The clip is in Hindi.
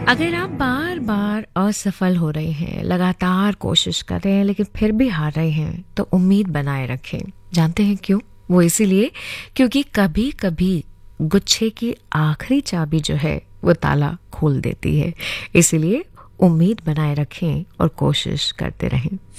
अगर आप बार बार असफल हो रहे हैं, लगातार कोशिश कर रहे हैं लेकिन फिर भी हार रहे हैं, तो उम्मीद बनाए रखें। जानते हैं क्यों? वो इसीलिए क्योंकि कभी कभी गुच्छे की आखिरी चाबी जो है वो ताला खोल देती है। इसीलिए उम्मीद बनाए रखें और कोशिश करते रहें।